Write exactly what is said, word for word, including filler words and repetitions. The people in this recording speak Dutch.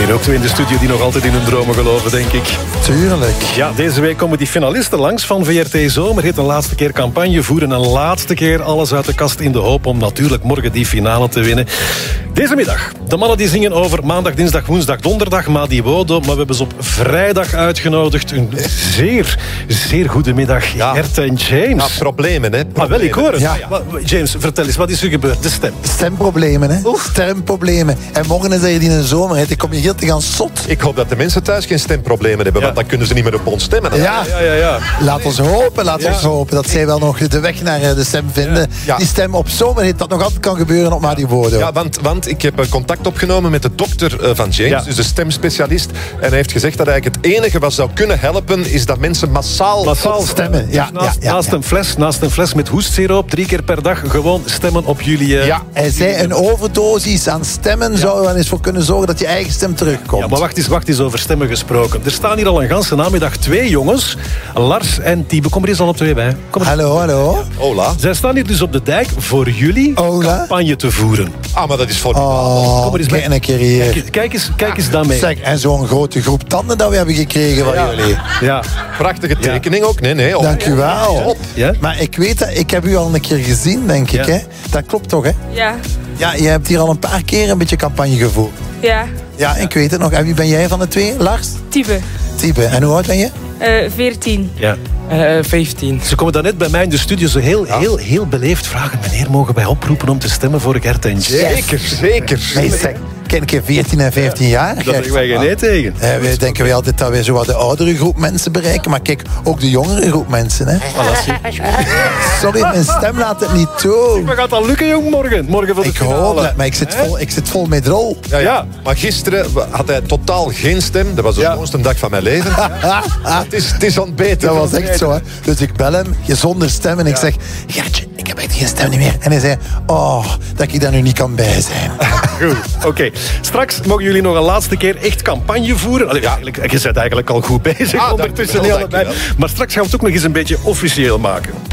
hier ook twee in de studio die nog altijd in hun dromen geloven, denk ik. Tuurlijk. Ja, deze week komen die finalisten langs van V R T Zomer. Heet een laatste keer campagne voeren. Een laatste keer alles uit de kast in de hoop om natuurlijk morgen die finale te winnen. Deze middag. De mannen die zingen over maandag, dinsdag, woensdag, donderdag. Madi Wodo. Maar we hebben ze op vrijdag uitgenodigd. Een zeer, zeer goede middag. Ja. Gert en James. Ja, problemen, hè. Ah, wel, ik hoor het. Ja. Wat- James, vertel eens, wat is er gebeurd? De stem. Stemproblemen, hè? Stemproblemen. En morgen is er hier in een zomer. Ik kom hier te gaan zot. Ik hoop dat de mensen thuis geen stemproblemen hebben, Ja. want dan kunnen ze niet meer op ons stemmen. hè. Ja, Ja, ja, ja. laat ons hopen, laat Ja. ons hopen dat zij wel nog de weg naar eh, de stem vinden. Ja. Die stem op zomer, dat nog altijd kan gebeuren op Madi Wodo. Ja, want, want ik heb eh, contact opgenomen met de dokter eh, van James, Ja. dus de stemspecialist. En hij heeft gezegd dat eigenlijk het enige wat zou kunnen helpen, is dat mensen massaal... Massaal stemmen. Ja, naast, ja, ja, naast ja. een fles, naast een fles met hoestsiroop, drie keer per dag gewoon stemmen op jullie. eh, Ja. Hij zei een overdosis aan stemmen zou er wel eens voor kunnen zorgen dat je eigen stem terugkomt. Ja, maar wacht eens, wacht eens over stemmen gesproken. Er staan hier al een ganse namiddag twee jongens, Lars en Tiebe. Kom er eens al op twee bij. Kom er. Hallo, hallo. Hola. Zij staan hier dus op de dijk voor jullie Hola. campagne te voeren. Ah, maar dat is formidabel. Oh, Kom er eens kijk bij. een keer hier. Kijk, kijk eens, kijk eens daarmee. Zeg, en zo'n grote groep tanden dat we hebben gekregen van jullie. Ja. Prachtige tekening ook. Nee, nee. oh. Dank u wel. Top. Ja? Maar ik weet dat, ik heb u al een keer gezien, denk ik. Ja. Hè? Dat klopt toch, hè? Ja, Ja, je hebt hier al een paar keer een beetje campagne gevoerd. ja. Ja, ik weet het nog. En wie ben jij van de twee, Lars? Type. Type. En hoe oud ben je? Eh veertien. Ja. Uh, vijftien. Ze komen daarnet bij mij in de studio zo heel, heel, heel beleefd vragen. Meneer, mogen wij oproepen om te stemmen voor Gert en James? Zeker, zeker. Nee, zeg, ken ik je veertien en vijftien jaar? Daar zeggen wij geen nee tegen. Eh, wij denken wij altijd dat wij zo wat de oudere groep mensen bereiken. Maar kijk, ook de jongere groep mensen. Hè? Sorry, mijn stem laat het niet toe. Maar gaat dat lukken, jong, morgen? Morgen voor de Ik finale. hoop dat, maar ik zit vol, ik zit vol met rol. Ja, ja. Ja. Maar gisteren had hij totaal geen stem. Dat was de Ja. mooiste dag van mijn leven. Het is, het is ontbeten. Dat was echt zo, hè. Dus ik bel hem, je zonder stem, en ik zeg... Gertje, ik heb echt geen stem niet meer. En hij zei, oh, dat ik daar nu niet kan bij zijn. Goed, oké. Straks mogen jullie nog een laatste keer echt campagne voeren. Allee, eigenlijk, je bent eigenlijk al goed bezig Ah, ondertussen. dankjewel, niet allebei. dankjewel. Maar straks gaan we het ook nog eens een beetje officieel maken.